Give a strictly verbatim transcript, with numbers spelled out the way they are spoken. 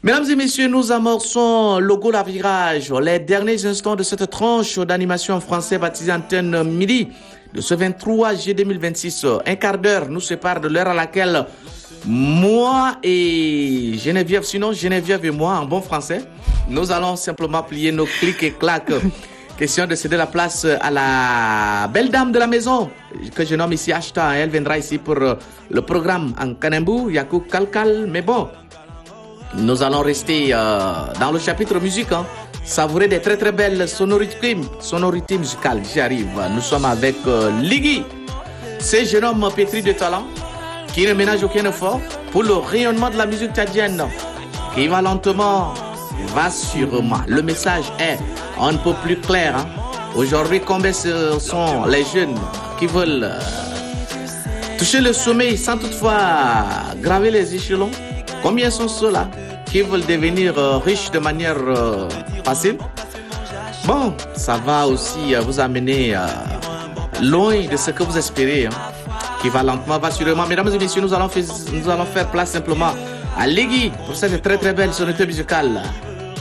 Mesdames et messieurs, nous amorçons Logo la Virage, les derniers instants de cette tranche d'animation en français baptisée Antenne Midi de ce vingt-trois juillet deux mille vingt-six. Un quart d'heure nous sépare de l'heure à laquelle moi et Geneviève, sinon Geneviève et moi en bon français, nous allons simplement plier nos clics et claques. Question de céder la place à la belle dame de la maison que je nomme ici Ashta. Elle viendra ici pour le programme en Kanembu, Yakou Kalkal, mais bon. Nous allons rester euh, dans le chapitre musique, hein, savourer des très très belles sonorités, sonorités musicales. J'y arrive. Nous sommes avec euh, Ligui, ce jeune homme pétri de talent qui ne ménage aucun effort pour le rayonnement de la musique tchadienne, qui va lentement, va sûrement. Le message est un peu plus clair. Hein. Aujourd'hui, combien ce sont les jeunes qui veulent euh, toucher le sommet sans toutefois graver les échelons? Combien sont ceux-là qui veulent devenir euh, riches de manière euh, facile? Bon, ça va aussi euh, vous amener euh, loin de ce que vous espérez, hein, qui va lentement, va sûrement. Mesdames et messieurs, nous allons, faire, nous allons faire place simplement à Ligui pour cette très très belle sonorité musicale.